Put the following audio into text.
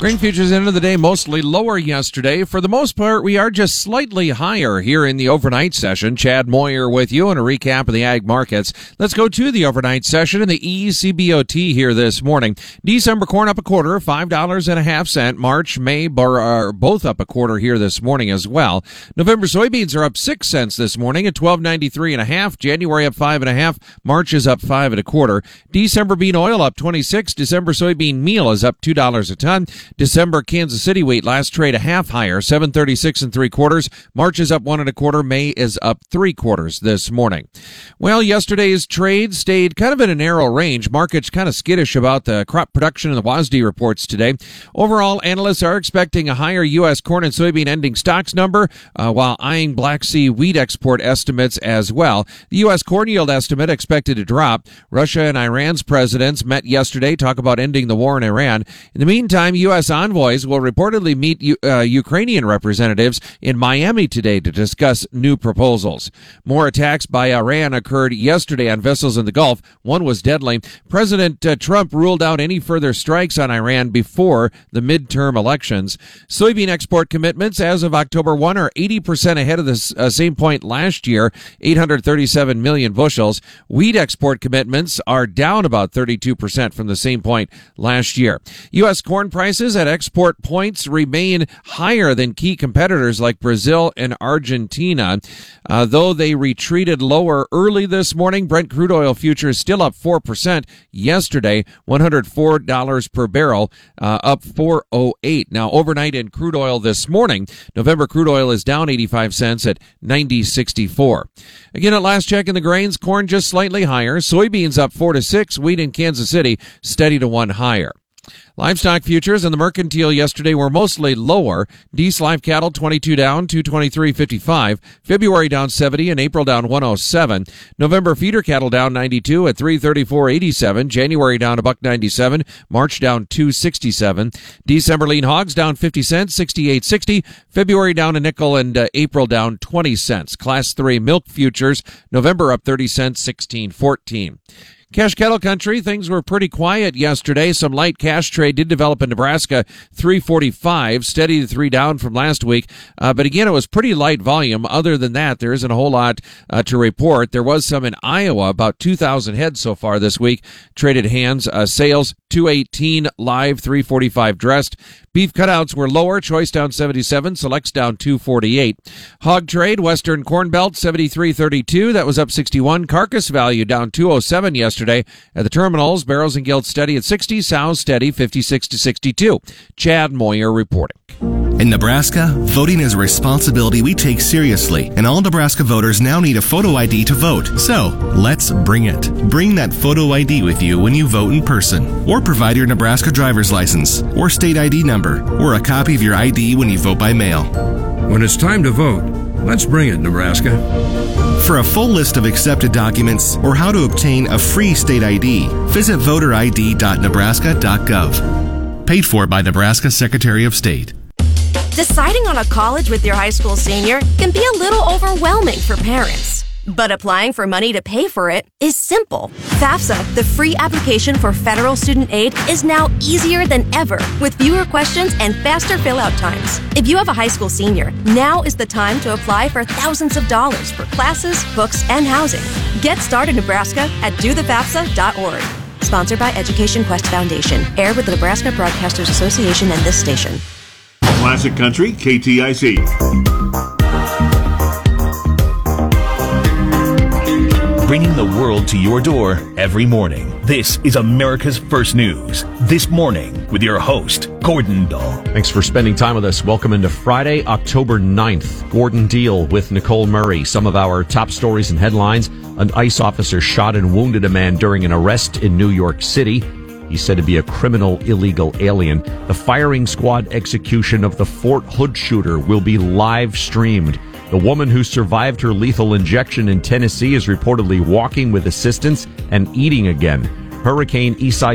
Grain futures end of the day mostly lower yesterday. For the most part, we are just slightly higher here in the overnight session. Chad Moyer with you and a recap of the ag markets. Let's go to the overnight session in the ECBOT here this morning. December corn up a quarter, $5.50. March, May are both up a quarter here this morning as well. November soybeans are up 6 cents this morning at $12.93.5. January up 5.5. March is up 5 1/4. December bean oil up 26. December soybean meal is up $2 a ton. December Kansas City wheat last trade a half higher, 736 3/4. March is up 1 1/4. May is up 3/4 this morning. Well, yesterday's trade stayed kind of in a narrow range. Markets kind of skittish about the crop production and the WASDE reports today. Overall, analysts are expecting a higher U.S. corn and soybean ending stocks number, while eyeing Black Sea wheat export estimates as well. The U.S. corn yield estimate expected to drop. Russia and Iran's presidents met yesterday, talk about ending the war in Iran. In the meantime, U.S. envoys will reportedly meet Ukrainian representatives in Miami today to discuss new proposals. More attacks by Iran occurred yesterday on vessels in the Gulf. One was deadly. President Trump ruled out any further strikes on Iran before the midterm elections. Soybean export commitments as of October 1 are 80% ahead of the same point last year, 837 million bushels. Wheat export commitments are down about 32% from the same point last year. U.S. corn prices at export points remain higher than key competitors like Brazil and Argentina. Though they retreated lower early this morning, Brent crude oil futures still up 4% yesterday, $104 per barrel, up 4.08. Now, overnight in crude oil this morning, November crude oil is down 85 cents at 90.64. Again, at last check in the grains, corn just slightly higher, soybeans up 4 to 6, wheat in Kansas City steady to 1 higher. Livestock futures and the mercantile yesterday were mostly lower. Dees live cattle 22 down, 223.55. February down 70 and April down 107. November feeder cattle down 92 at 334.87. January down $1.97. March down 267. December lean hogs down 50 cents, 68.60. February down a nickel and April down 20 cents. Class 3 milk futures, November up 30 cents, 16.14. Cash cattle country, things were pretty quiet yesterday. Some light cash trade did develop in Nebraska, 345, steady to 3 down from last week. But again, it was pretty light volume. Other than that, there isn't a whole lot to report. There was some in Iowa, about 2,000 heads so far this week. Traded hands, sales, 218 live, 345 dressed. Beef cutouts were lower, choice down 77, selects down 248. Hog trade, Western Corn Belt, 73.32, that was up 61. Carcass value down 207 yesterday. At the terminals, barrels and gilts steady at 60, sows steady 56 to 62. Chad Moyer reporting. In Nebraska, voting is a responsibility we take seriously, and all Nebraska voters now need a photo ID to vote. So, let's bring it. Bring that photo ID with you when you vote in person, or provide your Nebraska driver's license, or state ID number, or a copy of your ID when you vote by mail. When it's time to vote, let's bring it, Nebraska. For a full list of accepted documents or how to obtain a free state ID, visit voterid.nebraska.gov. Paid for by Nebraska Secretary of State. Deciding on a college with your high school senior can be a little overwhelming for parents. But applying for money to pay for it is simple. FAFSA, the free application for federal student aid, is now easier than ever with fewer questions and faster fill-out times. If you have a high school senior, now is the time to apply for thousands of dollars for classes, books, and housing. Get started, Nebraska, at dothefafsa.org. Sponsored by Education Quest Foundation. Aired with the Nebraska Broadcasters Association and this station. Classic Country, KTIC. Bringing the world to your door every morning. This is America's First News. This morning with your host, Gordon Dahl. Thanks for spending time with us. Welcome into Friday, October 9th. Gordon Deal with Nicole Murray. Some of our top stories and headlines. An ICE officer shot and wounded a man during an arrest in New York City. He's said to be a criminal illegal alien. The firing squad execution of the Fort Hood shooter will be live streamed. The woman who survived her lethal injection in Tennessee is reportedly walking with assistance and eating again. Hurricane Isaias